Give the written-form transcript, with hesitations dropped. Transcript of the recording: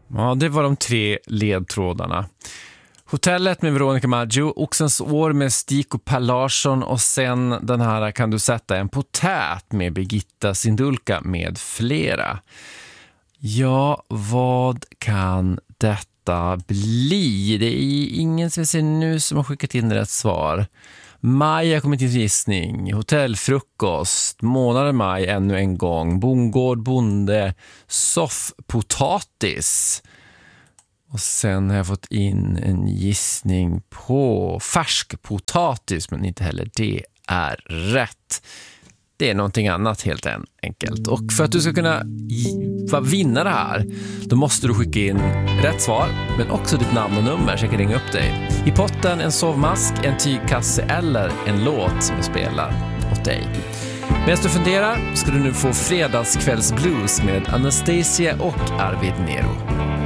Ja, det var de 3 ledtrådarna. Hotellet med Veronica Maggio, Oxens år med Stig och Per Larsson och sen den här Kan du sätta en potät med Birgitta Sindulka med flera. Ja, vad kan detta bli? Det är ingen som ser nu som har skickat in rätt svar. Maj har kommit in till gissning. Hotellfrukost. Månaden maj ännu en gång. Bondgård, bonde. Soffpotatis. Och sen har jag fått in en gissning på färskpotatis, men inte heller det är rätt. Det är någonting annat helt enkelt. Och för att du ska kunna vinna det här, då måste du skicka in rätt svar, men också ditt namn och nummer så jag kan ringa upp dig. I potten en sovmask, en tygkasse eller en låt som jag spelar åt dig. Medan du funderar ska du nu få fredagskvällsblues med Anastasia och Arvid Nero.